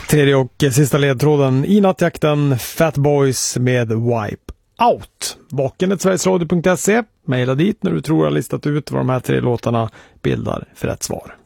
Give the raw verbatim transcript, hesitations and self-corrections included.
Tredje och sista ledtråden i nattjakten, Fat Boys med Wipe Out. Vaken sverigesradio punkt se. Maila dit när du tror jag listat ut vad de här tre låtarna bildar för rätt svar.